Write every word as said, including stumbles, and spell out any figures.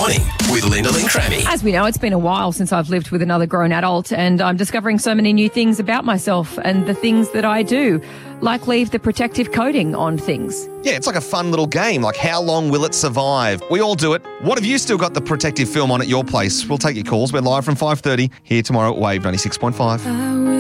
Morning with Linda Lynn Crammy. As we know, it's been a while since I've lived with another grown adult, and I'm discovering so many new things about myself and the things that I do, like leave the protective coating on things. Yeah, it's like a fun little game, like how long will it survive? We all do it. What have you still got the protective film on at your place? We'll take your calls. We're live from five thirty here tomorrow at Wave ninety-six point five.